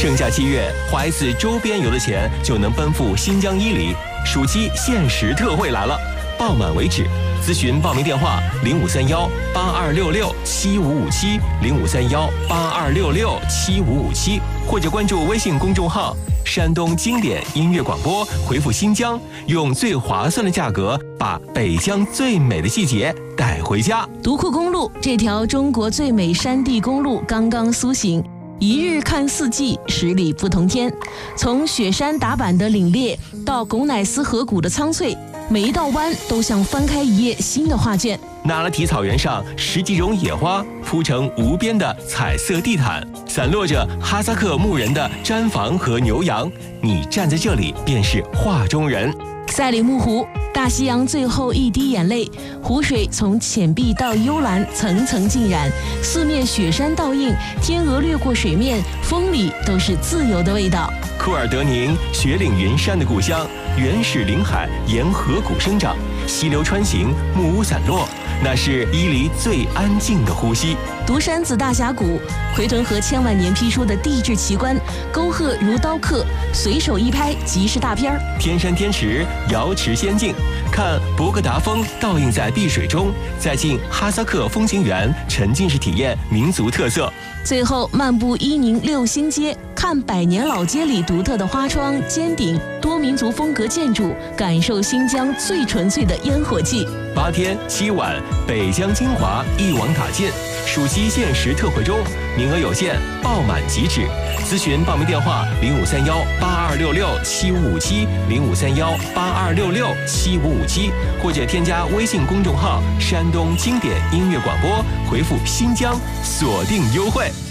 盛夏7月，花一次周边游的钱就能奔赴新疆伊犁，暑期限时特惠来了，报满为止。咨询报名电话：0531-8266-7557，0531-8266-7557，或者关注微信公众号“山东经典音乐广播”，回复“新疆”，用最划算的价格把北疆最美的季节带回家。 独库公路这条中国最美山地公路刚刚苏醒，一日看四季，10里不同天。从雪山打板的凛冽到拱乃斯河谷的苍翠，每一道弯都像翻开一页新的画卷。 那拉提草原上10几种野花铺成无边的彩色地毯，散落着哈萨克牧人的毡房和牛羊，你站在这里便是画中人。 赛里木湖，大西洋最后一滴眼泪，湖水从浅碧到幽蓝，层层浸染，四面雪山倒映，天鹅掠过水面，风里都是自由的味道。 库尔德宁，雪岭云山的故乡，原始林海沿河谷生长，溪流穿行，木屋散落，那是伊犁最安静的呼吸。 独山子大峡谷，奎屯河千万年批出的地质奇观，沟壑如刀刻，随手一拍即是大片儿。 天山天池，瑶池仙境，看博格达峰倒映在碧水中，再进哈萨克风情园，沉浸式体验民族特色。 最后漫步伊宁六星街，看百年老街里独特的花窗、尖顶、多民族风格建筑，感受新疆最纯粹的烟火气。 8天7晚，北疆精华一网打尽，暑期限时特惠中，名额有限，报满即止。咨询报名电话：0531-8266-7557，0531-8266-7557，或者添加微信公众号“山东经典音乐广播”，回复“新疆”，锁定优惠。